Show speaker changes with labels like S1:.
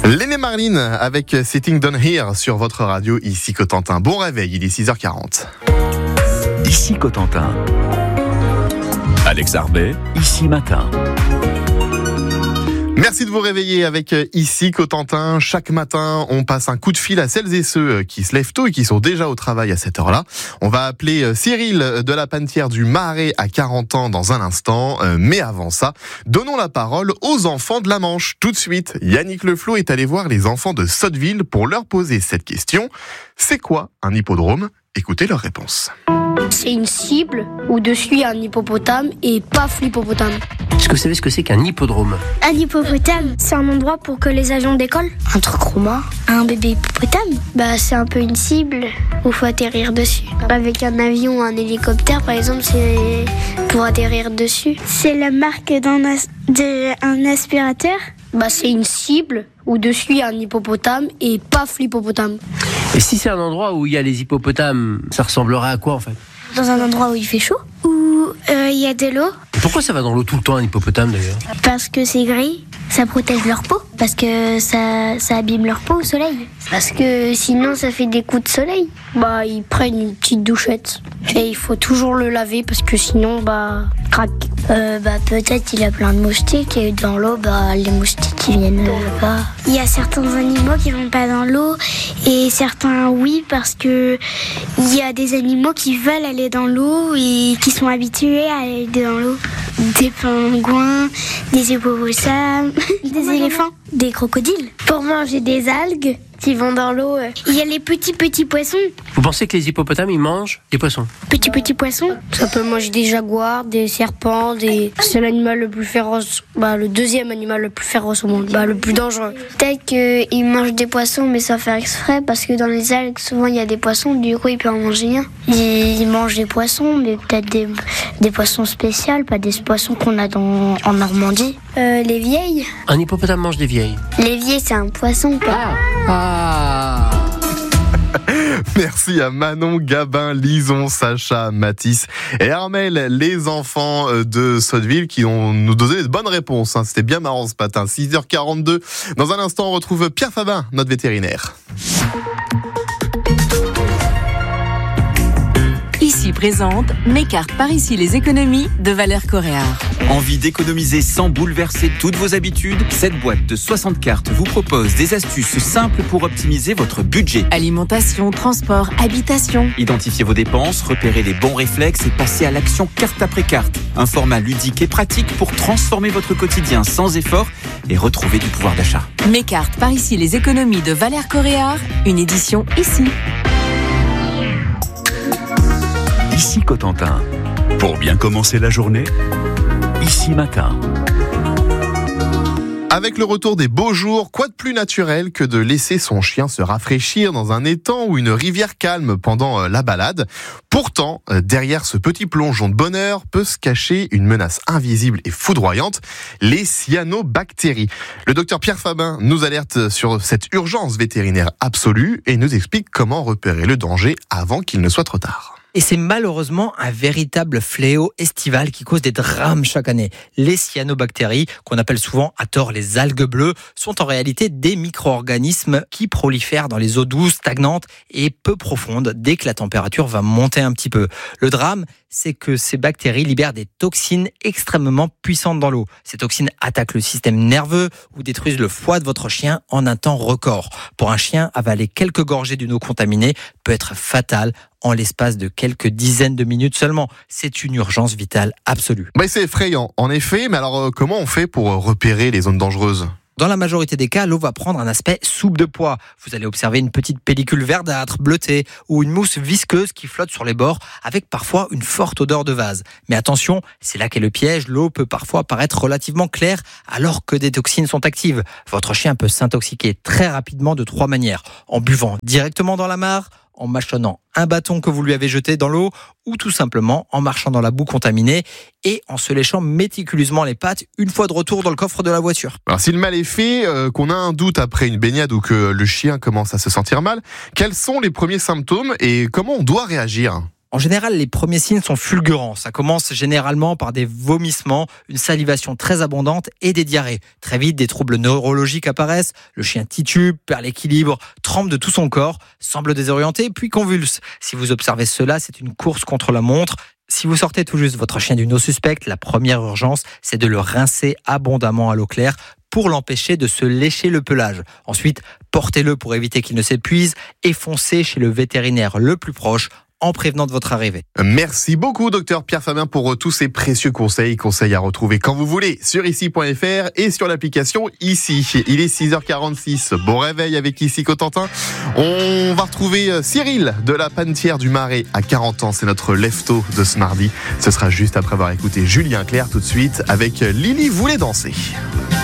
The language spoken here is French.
S1: Léné Marlin avec Sitting Down Here sur votre radio, ici Cotentin. Bon réveil, il est 6h40.
S2: Ici Cotentin. Alex Arbet, ici matin.
S1: Merci de vous réveiller avec Ici Cotentin. Chaque matin, on passe un coup de fil à celles et ceux qui se lèvent tôt et qui sont déjà au travail à cette heure-là. On va appeler Cyril de la Panetière du Marais à 40 ans dans un instant. Mais avant ça, donnons la parole aux enfants de la Manche. Tout de suite, Yannick Leflot est allé voir les enfants de Sotteville pour leur poser cette question. C'est quoi un hippodrome ? Écoutez leur réponse.
S3: C'est une cible où dessus il y a un hippopotame et paf l'hippopotame.
S4: Est-ce que vous savez ce que c'est qu'un hippodrome ?
S3: Un hippopotame, c'est un endroit pour que les avions décollent. Un truc roumain. Un bébé hippopotame, c'est un peu une cible où il faut atterrir dessus. Avec un avion ou un hélicoptère par exemple, c'est pour atterrir dessus. C'est la marque d'un aspirateur. C'est une cible où dessus il y a un hippopotame et paf l'hippopotame.
S4: Et si c'est un endroit où il y a les hippopotames, ça ressemblerait à quoi en fait ?
S3: Dans un endroit où il fait chaud, où il y a de l'eau.
S4: Et pourquoi ça va dans l'eau tout le temps un hippopotame d'ailleurs ?
S3: Parce que c'est gris, ça protège leur peau. Parce que ça abîme leur peau au soleil. Parce que sinon ça fait des coups de soleil. Ils prennent une petite douchette. Et il faut toujours le laver parce que sinon craque. Peut-être il y a plein de moustiques et dans l'eau les moustiques ils viennent pas. Il y a certains animaux qui vont pas dans l'eau et certains oui parce que il y a des animaux qui veulent aller dans l'eau et qui sont habitués à aller dans l'eau. Des pingouins, des hippopotames, des éléphants, des crocodiles. Pour manger des algues qui vont dans l'eau. Il y a les petits poissons.
S4: Vous pensez que les hippopotames ils mangent des poissons ?
S3: Petits poissons. Ça peut manger des jaguars, des serpents, C'est l'animal le plus féroce, le deuxième animal le plus féroce au monde, le plus dangereux. Peut-être qu'ils mangent des poissons mais sans faire exprès parce que dans les algues souvent il y a des poissons, du coup il peut en manger un. Ils mangent des poissons mais peut-être des poissons spéciaux, pas des poissons qu'on a en Normandie. Les vieilles.
S4: Un hippopotame mange des vieilles.
S3: Les vieilles c'est un poisson quoi.
S1: Merci à Manon, Gabin, Lison, Sacha, Mathis et Armel, les enfants de Sotteville qui nous donné de bonnes réponses. C'était bien marrant ce matin. 6h42. Dans un instant, on retrouve Pierre Fabin, notre vétérinaire.
S5: Ici présente mes cartes par ici les économies de Valère Coréard.
S2: Envie d'économiser sans bouleverser toutes vos habitudes ? Cette boîte de 60 cartes vous propose des astuces simples pour optimiser votre budget.
S5: Alimentation, transport, habitation.
S2: Identifiez vos dépenses, repérez les bons réflexes et passez à l'action carte après carte. Un format ludique et pratique pour transformer votre quotidien sans effort et retrouver du pouvoir d'achat.
S5: Mes cartes par ici les économies de Valère Coréard, une édition ici.
S2: Ici Cotentin. Pour bien commencer la journée, ici matin.
S1: Avec le retour des beaux jours, quoi de plus naturel que de laisser son chien se rafraîchir dans un étang ou une rivière calme pendant la balade. Pourtant, derrière ce petit plongeon de bonheur peut se cacher une menace invisible et foudroyante, les cyanobactéries. Le docteur Pierre Fabin nous alerte sur cette urgence vétérinaire absolue et nous explique comment repérer le danger avant qu'il ne soit trop tard.
S6: Et c'est malheureusement un véritable fléau estival qui cause des drames chaque année. Les cyanobactéries, qu'on appelle souvent à tort les algues bleues, sont en réalité des micro-organismes qui prolifèrent dans les eaux douces, stagnantes et peu profondes dès que la température va monter un petit peu. Le drame, c'est que ces bactéries libèrent des toxines extrêmement puissantes dans l'eau. Ces toxines attaquent le système nerveux ou détruisent le foie de votre chien en un temps record. Pour un chien, avaler quelques gorgées d'une eau contaminée peut être fatal en l'espace de quelques dizaines de minutes seulement. C'est une urgence vitale absolue.
S1: C'est effrayant, en effet, mais alors comment on fait pour repérer les zones dangereuses ?
S6: Dans la majorité des cas, l'eau va prendre un aspect soupe de pois. Vous allez observer une petite pellicule verdâtre, bleutée, ou une mousse visqueuse qui flotte sur les bords, avec parfois une forte odeur de vase. Mais attention, c'est là qu'est le piège, l'eau peut parfois paraître relativement claire, alors que des toxines sont actives. Votre chien peut s'intoxiquer très rapidement de 3 manières. En buvant directement dans la mare, en mâchonnant un bâton que vous lui avez jeté dans l'eau ou tout simplement en marchant dans la boue contaminée et en se léchant méticuleusement les pattes une fois de retour dans le coffre de la voiture.
S1: Alors si le mal est fait, qu'on a un doute après une baignade ou que le chien commence à se sentir mal, quels sont les premiers symptômes et comment on doit réagir ?
S6: En général, les premiers signes sont fulgurants. Ça commence généralement par des vomissements, une salivation très abondante et des diarrhées. Très vite, des troubles neurologiques apparaissent. Le chien titube, perd l'équilibre, tremble de tout son corps, semble désorienté, puis convulse. Si vous observez cela, c'est une course contre la montre. Si vous sortez tout juste votre chien d'une eau suspecte, la première urgence, c'est de le rincer abondamment à l'eau claire pour l'empêcher de se lécher le pelage. Ensuite, portez-le pour éviter qu'il ne s'épuise et foncez chez le vétérinaire le plus proche en prévenant de votre arrivée.
S1: Merci beaucoup, docteur Pierre Fabien, pour tous ces précieux conseils à retrouver quand vous voulez sur ici.fr et sur l'application Ici. Il est 6h46. Bon réveil avec Ici Cotentin. On va retrouver Cyril de la Panetière du Marais à 40 ans. C'est notre lève-tôt de ce mardi. Ce sera juste après avoir écouté Julien Clerc tout de suite avec Lily voulait danser.